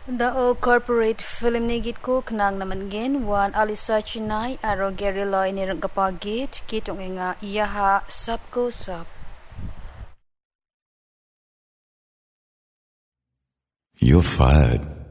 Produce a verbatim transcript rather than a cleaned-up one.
The o corporate film ni git ko knang naman gen wan Alisa Chinay aro Gary Loy ni kapagit kitong nga iyaha sapko sap. You're fired.